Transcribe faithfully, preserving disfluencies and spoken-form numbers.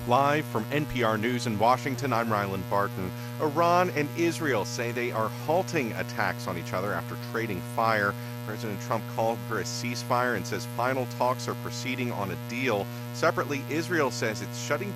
Live from N P R News in Washington, I'm Ryland Barton. Iran and Israel say they are halting attacks on each other after trading fire. President Trump called for a ceasefire and says final talks are proceeding on a deal. Separately, Israel says it's shutting